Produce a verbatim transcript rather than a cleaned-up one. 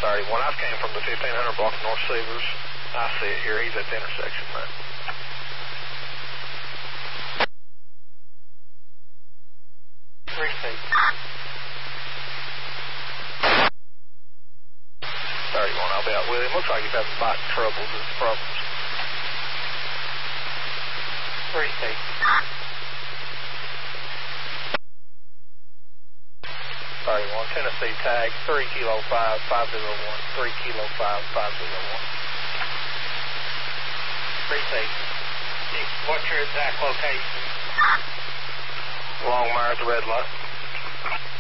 thirty-one. I came from the fifteen hundred block of North Severs. I see it here. He's at the intersection, man. Three feet. thirty-one, I'll be out with him. Looks like he's having bike troubles and problems. Three feet. thirty-one, Tennessee tag, three kilo five, five zero one, three kilo five, five zero one. Three feet. What's your exact location? Longmire at the red light.